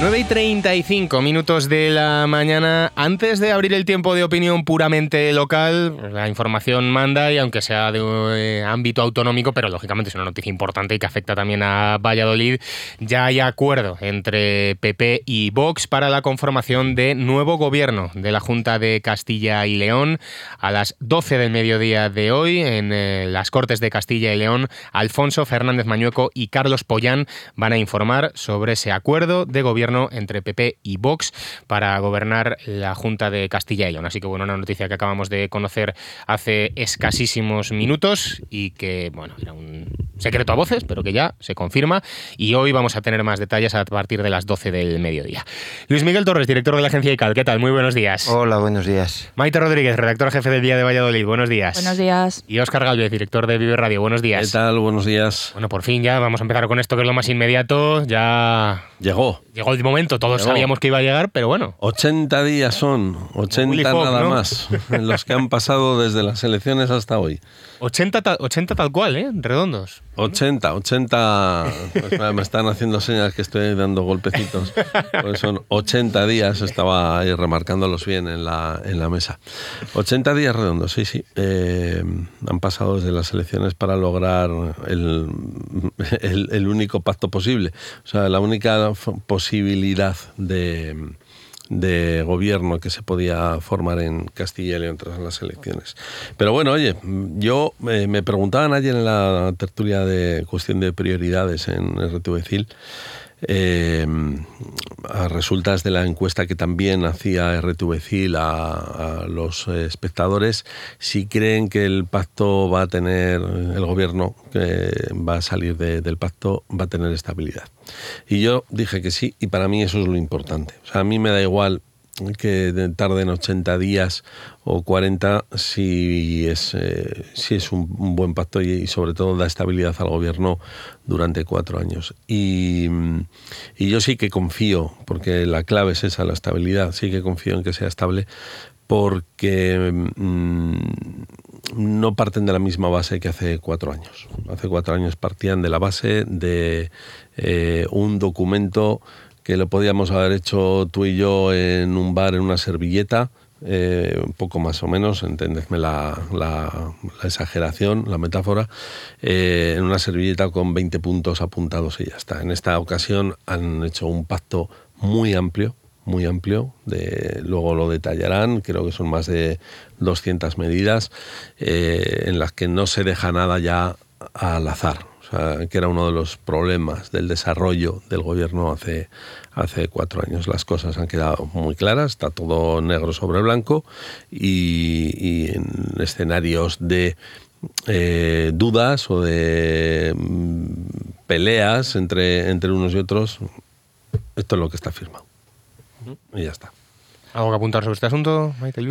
9:35 de la mañana. Antes de abrir el tiempo de opinión puramente local, la información manda, y aunque sea de ámbito autonómico, pero lógicamente es una noticia importante y que afecta también a Valladolid, ya hay acuerdo entre PP y Vox para la conformación de nuevo gobierno de la Junta de Castilla y León. A las 12 del mediodía de hoy, en las Cortes de Castilla y León, Alfonso Fernández Mañueco y Carlos Pollán van a informar sobre ese acuerdo de gobierno entre PP y Vox para gobernar la Junta de Castilla y León. Así que bueno, una noticia que acabamos de conocer hace escasísimos minutos y que, bueno, era un secreto a voces, pero que ya se confirma, y hoy vamos a tener más detalles a partir de las 12 del mediodía. Luis Miguel Torres, director de la agencia ICAL, ¿qué tal? Muy buenos días. Hola, buenos días. Maite Rodríguez, redactora jefe del Día de Valladolid, buenos días. Buenos días. Y Óscar Gálvez, director de Vive Radio, buenos días. ¿Qué tal? Buenos días. Bueno, por fin ya vamos a empezar con esto que es lo más inmediato. Ya llegó el momento, todos sabíamos que iba a llegar, pero bueno. 80 días son, 80 Fogg, nada ¿no? más, en los que han pasado desde las elecciones hasta hoy. 80 tal cual, redondos. 80. Espera, me están haciendo señas que estoy dando golpecitos. Pues son 80 días, estaba ahí remarcándolos bien en la mesa. 80 días redondos, sí. Han pasado desde las elecciones para lograr el único pacto posible. O sea, la única posibilidad de gobierno que se podía formar en Castilla y León tras las elecciones. Pero bueno, oye, yo me preguntaban ayer en la tertulia de cuestión de prioridades en RTV CIL, a resultas de la encuesta que también hacía RTV CIL a los espectadores, si creen que el pacto va a tener, el gobierno que va a salir del pacto va a tener estabilidad. Y yo dije que sí, y para mí eso es lo importante. O sea, a mí me da igual que tarden 80 días o 40 si es un buen pacto y sobre todo da estabilidad al gobierno durante 4 años. Y yo sí que confío, porque la clave es esa, la estabilidad, sí que confío en que sea estable, porque no parten de la misma base que hace 4 años. Hace 4 años partían de la base de un documento que lo podíamos haber hecho tú y yo en un bar, en una servilleta, un poco más o menos, entendedme la exageración, la metáfora, en una servilleta con 20 puntos apuntados y ya está. En esta ocasión han hecho un pacto muy amplio, luego lo detallarán, creo que son más de 200 medidas, en las que no se deja nada ya al azar. O sea, que era uno de los problemas del desarrollo del gobierno hace 4 años. Las cosas han quedado muy claras, está todo negro sobre blanco y en escenarios de dudas o de peleas entre unos y otros, esto es lo que está firmado. Y ya está. ¿Algo que apuntar sobre este asunto, Maite?